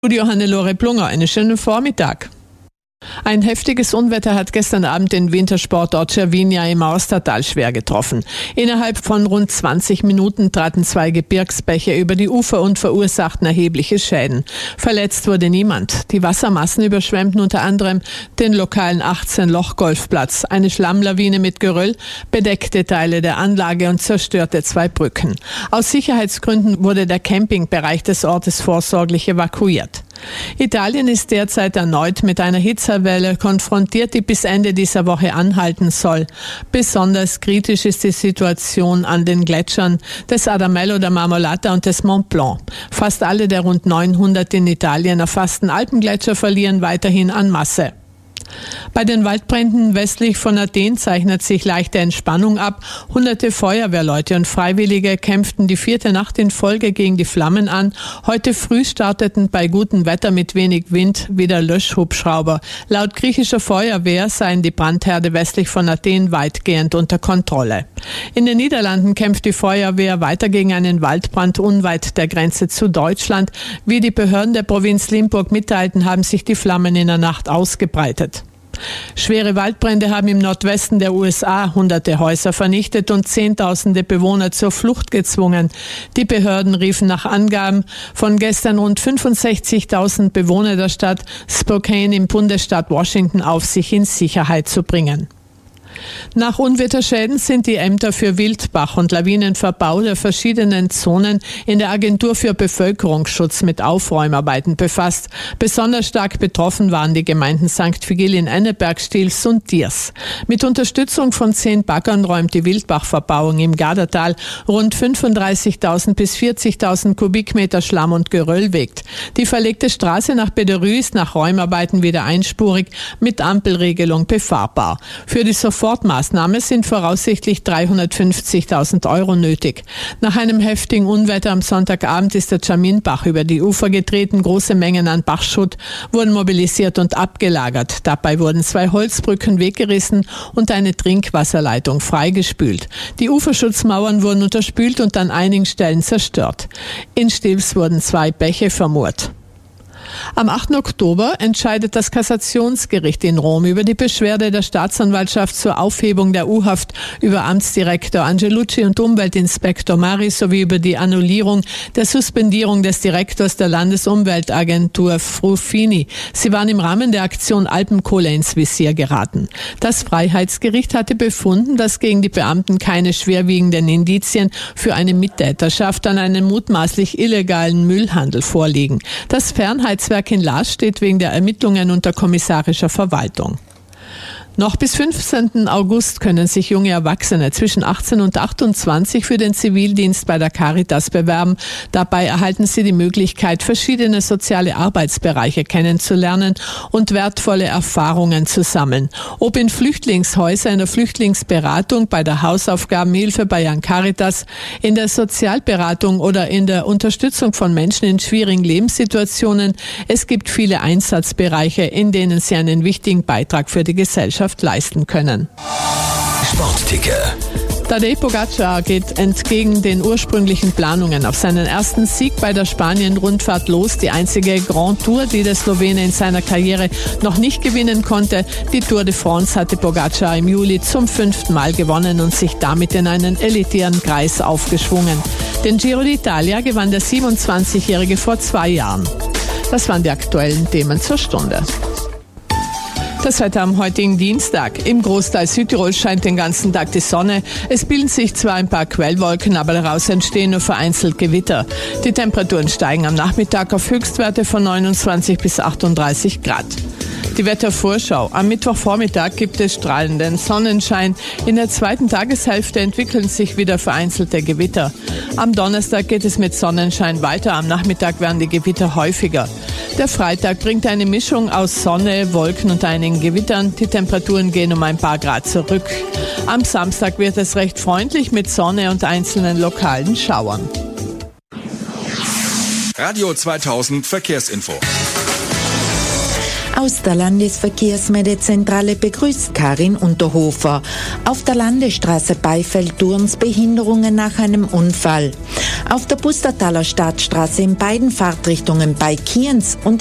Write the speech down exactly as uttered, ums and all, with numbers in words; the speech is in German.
Studio Hannelore Plunger, einen schönen Vormittag. Ein heftiges Unwetter hat gestern Abend den Wintersportort Cervinia im Austertal schwer getroffen. Innerhalb von rund zwanzig Minuten traten zwei Gebirgsbäche über die Ufer und verursachten erhebliche Schäden. Verletzt wurde niemand. Die Wassermassen überschwemmten unter anderem den lokalen achtzehn-Loch-Golfplatz. Eine Schlammlawine mit Geröll bedeckte Teile der Anlage und zerstörte zwei Brücken. Aus Sicherheitsgründen wurde der Campingbereich des Ortes vorsorglich evakuiert. Italien ist derzeit erneut mit einer Hitzewelle konfrontiert, die bis Ende dieser Woche anhalten soll. Besonders kritisch ist die Situation an den Gletschern des Adamello, der Marmolata und des Mont Blanc. Fast alle der rund neunhundert in Italien erfassten Alpengletscher verlieren weiterhin an Masse. Bei den Waldbränden westlich von Athen zeichnet sich leichte Entspannung ab. Hunderte Feuerwehrleute und Freiwillige kämpften die vierte Nacht in Folge gegen die Flammen an. Heute früh starteten bei gutem Wetter mit wenig Wind wieder Löschhubschrauber. Laut griechischer Feuerwehr seien die Brandherde westlich von Athen weitgehend unter Kontrolle. In den Niederlanden kämpft die Feuerwehr weiter gegen einen Waldbrand unweit der Grenze zu Deutschland. Wie die Behörden der Provinz Limburg mitteilten, haben sich die Flammen in der Nacht ausgebreitet. Schwere Waldbrände haben im Nordwesten der U S A hunderte Häuser vernichtet und Zehntausende Bewohner zur Flucht gezwungen. Die Behörden riefen nach Angaben von gestern rund fünfundsechzigtausend Bewohner der Stadt Spokane im Bundesstaat Washington auf, sich in Sicherheit zu bringen. Nach Unwetterschäden sind die Ämter für Wildbach- und Lawinenverbau der verschiedenen Zonen in der Agentur für Bevölkerungsschutz mit Aufräumarbeiten befasst. Besonders stark betroffen waren die Gemeinden Sankt Vigil in Enneberg, Stils und Diers. Mit Unterstützung von zehn Baggern räumt die Wildbachverbauung im Gardatal rund fünfunddreißigtausend bis vierzigtausend Kubikmeter Schlamm und Geröll weg. Die verlegte Straße nach Bederü ist nach Räumarbeiten wieder einspurig mit Ampelregelung befahrbar. Für die Sofortmaßnahme sind voraussichtlich dreihundertfünfzigtausend Euro nötig. Nach einem heftigen Unwetter am Sonntagabend ist der Chaminbach über die Ufer getreten. Große Mengen an Bachschutt wurden mobilisiert und abgelagert. Dabei wurden zwei Holzbrücken weggerissen und eine Trinkwasserleitung freigespült. Die Uferschutzmauern wurden unterspült und an einigen Stellen zerstört. In Stils wurden zwei Bäche vermurt. Am achten Oktober entscheidet das Kassationsgericht in Rom über die Beschwerde der Staatsanwaltschaft zur Aufhebung der U-Haft über Amtsdirektor Angelucci und Umweltinspektor Mari sowie über die Annullierung der Suspendierung des Direktors der Landesumweltagentur Frufini. Sie waren im Rahmen der Aktion Alpenkohle ins Visier geraten. Das Freiheitsgericht hatte befunden, dass gegen die Beamten keine schwerwiegenden Indizien für eine Mittäterschaft an einem mutmaßlich illegalen Müllhandel vorliegen. Das Fernheits Werk in Laasch steht wegen der Ermittlungen unter kommissarischer Verwaltung. Noch bis fünfzehnten August können sich junge Erwachsene zwischen achtzehn und achtundzwanzig für den Zivildienst bei der Caritas bewerben. Dabei erhalten sie die Möglichkeit, verschiedene soziale Arbeitsbereiche kennenzulernen und wertvolle Erfahrungen zu sammeln. Ob in Flüchtlingshäusern, in der Flüchtlingsberatung, bei der Hausaufgabenhilfe bei Young Caritas, in der Sozialberatung oder in der Unterstützung von Menschen in schwierigen Lebenssituationen. Es gibt viele Einsatzbereiche, in denen sie einen wichtigen Beitrag für die Gesellschaft leisten können. Sportticker. Tadej Pogačar geht entgegen den ursprünglichen Planungen auf seinen ersten Sieg bei der Spanien-Rundfahrt los. Die einzige Grand Tour, die der Slowene in seiner Karriere noch nicht gewinnen konnte. Die Tour de France hatte Pogačar im Juli zum fünften Mal gewonnen und sich damit in einen elitären Kreis aufgeschwungen. Den Giro d'Italia gewann der siebenundzwanzigjährige vor zwei Jahren. Das waren die aktuellen Themen zur Stunde. Das Wetter am heutigen Dienstag. Im Großteil Südtirol scheint den ganzen Tag die Sonne. Es bilden sich zwar ein paar Quellwolken, aber daraus entstehen nur vereinzelt Gewitter. Die Temperaturen steigen am Nachmittag auf Höchstwerte von neunundzwanzig bis achtunddreißig Grad. Die Wettervorschau. Am Mittwochvormittag gibt es strahlenden Sonnenschein. In der zweiten Tageshälfte entwickeln sich wieder vereinzelte Gewitter. Am Donnerstag geht es mit Sonnenschein weiter. Am Nachmittag werden die Gewitter häufiger. Der Freitag bringt eine Mischung aus Sonne, Wolken und einigen Gewittern. Die Temperaturen gehen um ein paar Grad zurück. Am Samstag wird es recht freundlich mit Sonne und einzelnen lokalen Schauern. Radio zweitausend Verkehrsinfo. Aus der Landesverkehrsmeldezentrale begrüßt Karin Unterhofer. Auf der Landesstraße bei Feldurns Behinderungen nach einem Unfall. Auf der Pustertaler Stadtstraße in beiden Fahrtrichtungen bei Kienz und